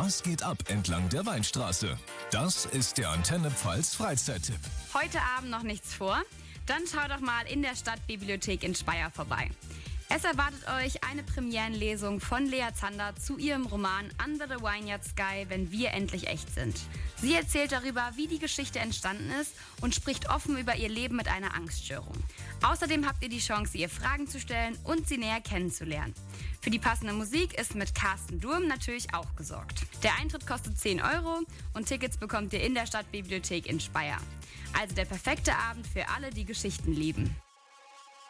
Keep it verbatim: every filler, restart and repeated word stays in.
Was geht ab entlang der Weinstraße? Das ist der Antenne Pfalz Freizeittipp. Heute Abend noch nichts vor? Dann schau doch mal in der Stadtbibliothek in Speyer vorbei. Es erwartet euch eine Premierenlesung von Lea Zander zu ihrem Roman Under the Vineyard Sky, wenn wir endlich echt sind. Sie erzählt darüber, wie die Geschichte entstanden ist und spricht offen über ihr Leben mit einer Angststörung. Außerdem habt ihr die Chance, ihr Fragen zu stellen und sie näher kennenzulernen. Für die passende Musik ist mit Carsten Durm natürlich auch gesorgt. Der Eintritt kostet zehn Euro und Tickets bekommt ihr in der Stadtbibliothek in Speyer. Also der perfekte Abend für alle, die Geschichten lieben.